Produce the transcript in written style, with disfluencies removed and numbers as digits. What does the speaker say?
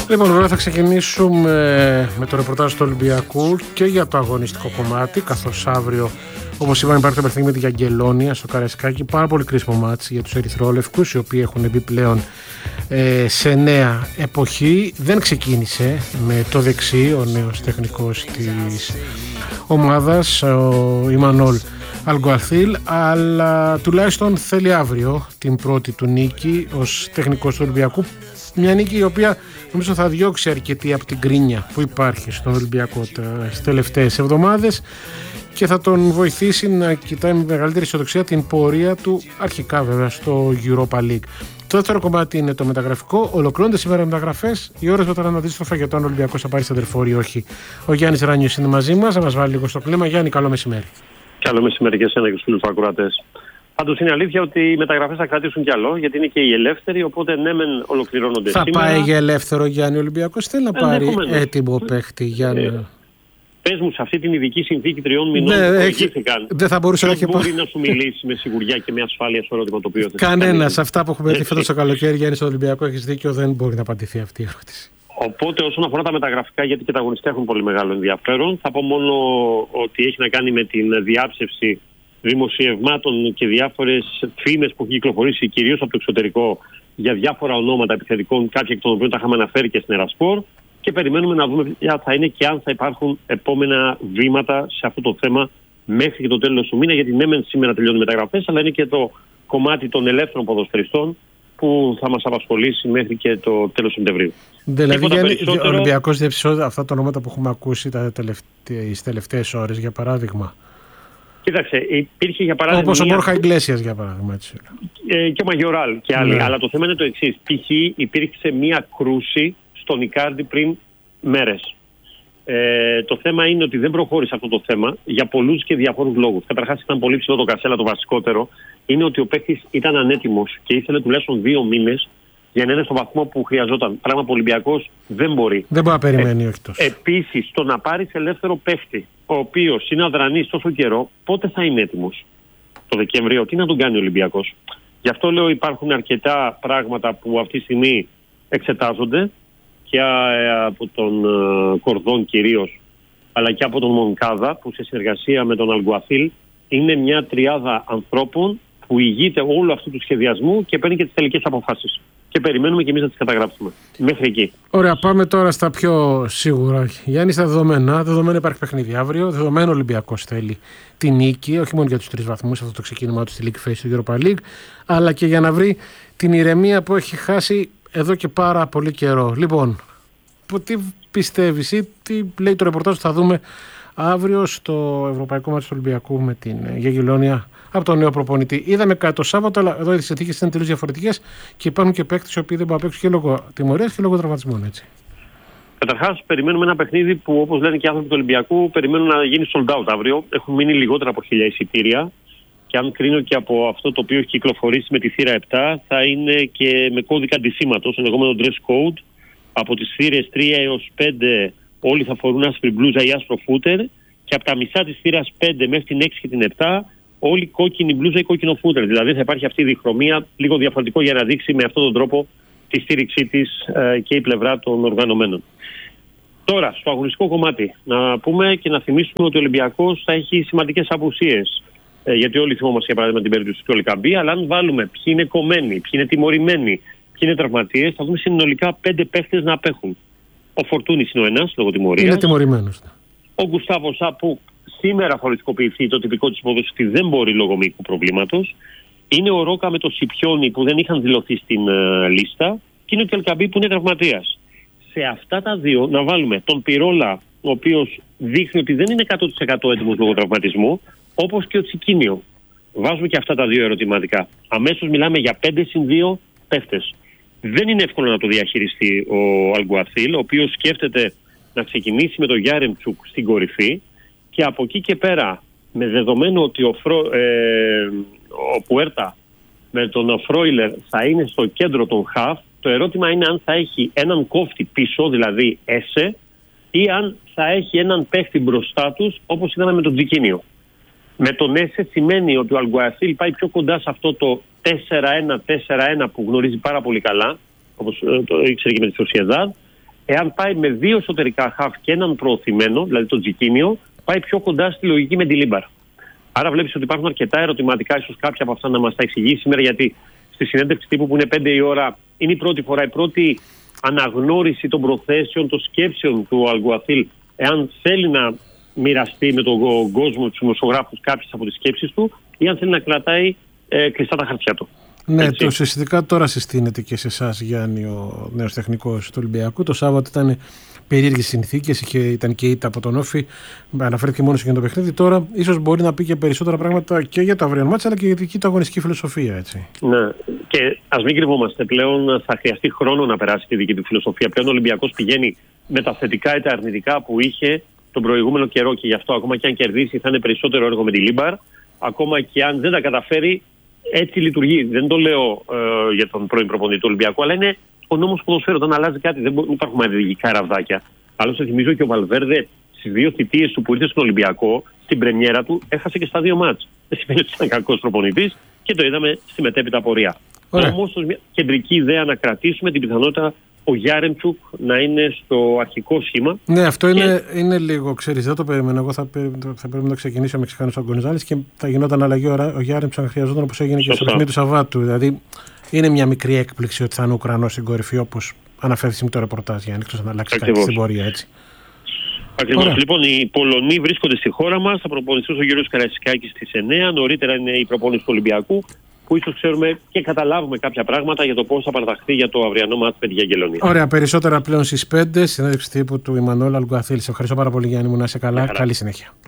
Λοιπόν, τώρα θα ξεκινήσουμε με το ρεπορτάζ του Ολυμπιακού και για το αγωνιστικό κομμάτι, καθώς αύριο, όπως είπαμε, υπάρχει το παιχνίδι με τη Γιαγγελόνια στο Καραϊσκάκι. Πάρα πολύ κρίσιμο μάτς για τους ερυθρόλευκους, οι οποίοι έχουν μπει πλέον σε νέα εποχή. Δεν ξεκίνησε με το δεξί ο νέος τεχνικός της ομάδας, ο Ιμανόλ Αλγκουαθίλ, αλλά τουλάχιστον θέλει αύριο την πρώτη του νίκη ως τεχνικός του Ολυμπιακού. Μια νίκη η οποία νομίζω θα διώξει αρκετή από την κρίνια που υπάρχει στον Ολυμπιακό τις τελευταίες εβδομάδες και θα τον βοηθήσει να κοιτάει με μεγαλύτερη αισιοδοξία την πορεία του, αρχικά βέβαια στο Europa League. Το δεύτερο κομμάτι είναι το μεταγραφικό. Ολοκληρώνονται σήμερα οι μεταγραφές. Οι ώρες μετά είναι αντίστροφα για το αν ο Ολυμπιακός θα πάρει σεντερφόρ ή όχι. Ο Γιάννης Ράνιος είναι μαζί μας, θα μας βάλει λίγο στο κλίμα. Γιάννη, καλό μεσημέρι. Καλό μεσημέρι και εσένα και στους ακροατές. Πάντως είναι αλήθεια ότι οι μεταγραφές θα κρατήσουν κι άλλο, γιατί είναι και οι ελεύθεροι, οπότε ναι, μεν ολοκληρώνονται θα σήμερα. Θα πάει για ελεύθερο, Γιάννη, ο Ολυμπιακός θέλει να πάρει έτοιμο παίχτη, Γιάννη. Πες μου, σε αυτή την ειδική συνθήκη 3 μηνών που προηγήθηκαν, δεν θα μπορούσε να μπορεί να σου μιλήσει με σιγουριά και με ασφάλεια στο ερώτημα το οποίο θα κανένας. Αυτά που έχουμε δει φέτος το καλοκαίρι, Γιάννη, στο Ολυμπιακό, έχεις δίκιο, δεν μπορεί να απαντηθεί αυτή η ερώτηση. Οπότε, όσον αφορά τα μεταγραφικά, γιατί και τα αγωνιστικά έχουν πολύ μεγάλο ενδιαφέρον, θα πω μόνο ότι έχει να κάνει με την διάψευση δημοσιευμάτων και διάφορες φήμες που έχουν κυκλοφορήσει κυρίως από το εξωτερικό για διάφορα ονόματα επιθετικών, κάποια εκ των οποίων τα είχαμε αναφέρει και στην Ερασπορ, και περιμένουμε να δούμε ποια θα είναι και αν θα υπάρχουν επόμενα βήματα σε αυτό το θέμα μέχρι και το τέλος του μήνα. Γιατί ναι, μεν σήμερα τελειώνουν οι μεταγραφές, αλλά είναι και το κομμάτι των ελεύθερων ποδοσφαιριστών που θα μας απασχολήσει μέχρι και το τέλος Σεπτεμβρίου. Δηλαδή, ο Ολυμπιακός διαψευσε αυτά τα ονόματα που έχουμε ακούσει τις τελευταίες ώρες, για παράδειγμα. Κοίταξε, υπήρχε για παράδειγμα. Όπως ο Μπόρχα Ιγκλέσιας, για παράδειγμα. Έτσι. Και ο Μαγιοράλ και άλλοι. Ναι. Αλλά το θέμα είναι το εξής. Π.χ. υπήρξε μία κρούση στον Ικάρντι πριν μέρες. Το θέμα είναι ότι δεν προχώρησε αυτό το θέμα για πολλούς και διαφόρους λόγους. Καταρχάς, ήταν πολύ ψηλό το κασέλα. Το βασικότερο είναι ότι ο παίκτης ήταν ανέτοιμος και ήθελε τουλάχιστον 2 μήνες για να είναι στο βαθμό που χρειαζόταν. Πράγμα που ο Ολυμπιακός δεν μπορεί. Δεν μπορεί να περιμένει, όχι τόσο. Επίσης, το να πάρεις ελεύθερο παίκτη, ο οποίος είναι αδρανής τόσο καιρό, πότε θα είναι έτοιμος? Το Δεκέμβριο, τι να τον κάνει ο Ολυμπιακός? Γι' αυτό λέω υπάρχουν αρκετά πράγματα που αυτή τη στιγμή εξετάζονται και από τον Κορδόν κυρίως, αλλά και από τον Μονκάδα, που σε συνεργασία με τον Αλγκουαθίλ είναι μια τριάδα ανθρώπων που ηγείται όλου αυτού του σχεδιασμού και παίρνει και τις τελικές αποφάσεις. Και περιμένουμε και εμείς να τις καταγράψουμε. Μέχρι εκεί. Ωραία, πάμε τώρα στα πιο σίγουρα. Γιάννη, στα δεδομένα. Δεδομένα υπάρχει παιχνίδι αύριο. Δεδομένο ο Ολυμπιακός θέλει τη νίκη, όχι μόνο για τους 3 βαθμούς, αυτό το ξεκίνημά του στη League Phase του Europa League, αλλά και για να βρει την ηρεμία που έχει χάσει εδώ και πάρα πολύ καιρό. Λοιπόν, τι πιστεύεις ή τι λέει το ρεπορτάζ που θα δούμε αύριο στο Ευρωπαϊκό Μάτι του Ολυμπιακού με την Γιαγγελόνια από τον νέο προπονητή? Είδαμε κάτι το Σάββατο, αλλά εδώ οι συνθήκες είναι τελείως διαφορετικές και υπάρχουν και παίκτες οι οποίοι δεν μπορούν να παίξουν και λόγω τιμωρίας και λόγω τραυματισμών. Έτσι. Καταρχάς, περιμένουμε ένα παιχνίδι που, όπως λένε και οι άνθρωποι του Ολυμπιακού, περιμένουν να γίνει sold out αύριο. Έχουν μείνει λιγότερα από 1.000 εισιτήρια. Και αν κρίνω και από αυτό το οποίο έχει κυκλοφορήσει με τη θύρα 7, θα είναι και με κώδικα αντισήματος, λεγόμενο dress code. Από τις θύρες 3 έως 5 όλοι θα φορούν άσπρη μπλούζα ή άσπρο φούτερ, και από τα μισά της θύρας 5 μέχρι την 6 και την 7 όλοι κόκκινη μπλούζα ή κόκκινο φούτερ. Δηλαδή θα υπάρχει αυτή η διχρωμία, λίγο διαφορετικό, για να δείξει με αυτόν τον τρόπο τη στήριξή της και η πλευρά των οργανωμένων. Τώρα, στο αγωνιστικό κομμάτι, να πούμε και να θυμίσουμε ότι ο Ολυμπιακός θα έχει σημαντικές απουσίες. Γιατί όλοι θυμόμαστε για παράδειγμα την περίπτωση του Ολυκαμπή, αλλά αν βάλουμε ποιοι είναι κομμένοι, ποιοι είναι τιμωρημένοι, ποιοι είναι τραυματίες, θα δούμε συνολικά 5 παίχτες να απέχουν. Ο Φορτούνης είναι ο ένας λόγω τιμωρίας. Είναι τιμωρημένος. Ο Γκουστάβο Σα, που σήμερα θα οριστικοποιηθεί το τυπικό της ποδοσφαιριστή, δεν μπορεί λόγω μυϊκού προβλήματος. Είναι ο Ρόκα με το Σιπιόνι που δεν είχαν δηλωθεί στην λίστα. Και είναι ο Κελκαμπή που είναι τραυματίας. Σε αυτά τα δύο να βάλουμε τον Πυρόλα, ο οποίος δείχνει ότι δεν είναι 100% έτοιμος λόγω τραυματισμού, όπως και ο Τσικίνιο. Βάζουμε και αυτά τα δύο ερωτηματικά. Αμέσως μιλάμε για 5+2 παίχτες. Δεν είναι εύκολο να το διαχειριστεί ο Αλγκουαθίλ, ο οποίος σκέφτεται να ξεκινήσει με τον Γιάρεμτσουκ στην κορυφή και από εκεί και πέρα, με δεδομένο ότι ο Πουέρτα με τον Φρόιλερ θα είναι στο κέντρο των χαφ, το ερώτημα είναι αν θα έχει έναν κόφτη πίσω, δηλαδή Έσε, ή αν θα έχει έναν παίχτη μπροστά τους, όπως είδαμε με τον Τζικίνιο. Με τον Έσε σημαίνει ότι ο Αλγκουαθίλ πάει πιο κοντά σε αυτό το 4-1-4-1 που γνωρίζει πάρα πολύ καλά, όπως το ήξερε και με τη Σοσιεδάδ, εάν πάει με 2 εσωτερικά χαφ και έναν προωθημένο, δηλαδή τον Τζικίνιο, πάει πιο κοντά στη λογική με τη Λίμπαρ. Άρα βλέπεις ότι υπάρχουν αρκετά ερωτηματικά, ίσως κάποια από αυτά να μας τα εξηγήσει σήμερα, γιατί στη συνέντευξη τύπου που είναι 5 η ώρα είναι η πρώτη φορά, η πρώτη αναγνώριση των προθέσεων, των σκέψεων του Αλγκουαθίλ, εάν θέλει να μοιραστεί με τον κόσμο, τους δημοσιογράφους, κάποιες από τις σκέψεις του, ή αν θέλει να κρατάει κλειστά τα χαρτιά του. Ναι, το ουσιαστικά τώρα συστήνεται και σε εσάς, Γιάννη, ο νέος τεχνικός του Ολυμπιακού. Το Σάββατο ήταν περίεργες συνθήκες, ήταν και ήττα από τον Όφη, αναφέρθηκε μόνο σε το παιχνίδι. Τώρα ίσως μπορεί να πει και περισσότερα πράγματα και για το αυριανό μάτς, αλλά και για τη δική του αγωνιστική φιλοσοφία. Έτσι. Ναι, και ας μην κρυβόμαστε, πλέον θα χρειαστεί χρόνο να περάσει τη δική του φιλοσοφία. Πλέον ο Ολυμπιακός πηγαίνει με τα θετικά ή τα αρνητικά που είχε τον προηγούμενο καιρό, και γι' αυτό ακόμα και αν κερδίσει θα είναι περισσότερο έργο με τη Λίμπαρ. Ακόμα και αν δεν τα καταφέρει, έτσι λειτουργεί. Δεν το λέω για τον πρώην προπονητή του Ολυμπιακού, αλλά είναι ο νόμος του ποδοσφαίρου. Όταν αλλάζει κάτι, δεν υπάρχουν μαγικά ραβδάκια. Άλλωστε, θυμίζω και ο Βαλβέρδε στις 2 θητείες του που ήρθε στον Ολυμπιακό, στην πρεμιέρα του, έχασε και στα 2 μάτς. Δεν σημαίνει ότι ήταν κακός προπονητής και το είδαμε στη μετέπειτα πορεία. Όμως, μια κεντρική ιδέα να κρατήσουμε την πιθανότητα ο Γιάρεμτσουκ να είναι στο αρχικό σχήμα. Ναι, αυτό είναι λίγο, ξέρεις, δεν το περίμενα. Εγώ θα πρέπει να ξεκινήσει ο Μεξικάνος Γκονζάλες και θα γινόταν αλλαγή ο Γιάρεμτσουκ αν χρειαζόταν, όπως έγινε και στο παιχνίδι του Σαββάτου. Δηλαδή, είναι μια μικρή έκπληξη ότι θα είναι ο Ουκρανός στην κορυφή, όπως αναφέρθηκε με το ρεπορτάζ, για να αλλάξει κάτι στην πορεία, έτσι. Ακριβώς. Λοιπόν, οι Πολωνοί βρίσκονται στη χώρα μας. Θα προπονηθούν ο Γιώργος Καραϊσκάκης στις 9. Νωρίτερα είναι η προπόνηση του Ολυμπιακού, που ίσως ξέρουμε και καταλάβουμε κάποια πράγματα για το πώς θα παραταχθεί για το αυριανό μάτς με τη Γιαγγελονία. Ωραία, περισσότερα πλέον στις 5. Συνέντευξη τύπου του Ιμανουέλ Αλγκουαθίλ. Σε ευχαριστώ πάρα πολύ, Γιάννη μου, να είσαι καλά. Καλή συνέχεια.